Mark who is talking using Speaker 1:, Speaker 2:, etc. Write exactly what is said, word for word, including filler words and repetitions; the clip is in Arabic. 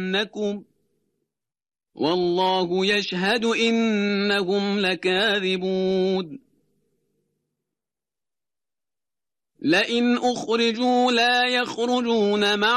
Speaker 1: ليمنعنكم والله يشهد إنهم لكاذبون لئن أخرجوا لا يخرجون معهم